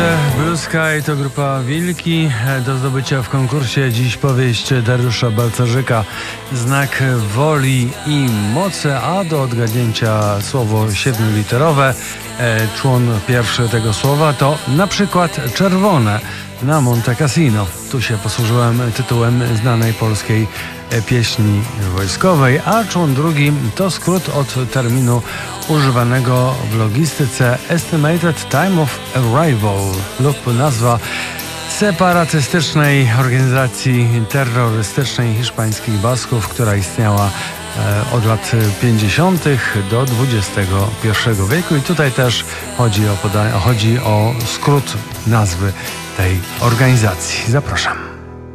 Polsce Blue Sky to grupa Wilki. Do zdobycia w konkursie dziś powieść Dariusza Balcerzyka Znak woli i mocy, a do odgadnięcia słowo 7-literowe. Człon pierwszy tego słowa to na przykład czerwone na Monte Cassino. Tu się posłużyłem tytułem znanej polskiej pieśni wojskowej, a człon drugi to skrót od terminu używanego w logistyce Estimated Time of Arrival lub nazwa separatystycznej organizacji terrorystycznej hiszpańskich Basków, która istniała od lat 50. do XXI wieku. I tutaj też chodzi o skrót nazwy tej organizacji. Zapraszam.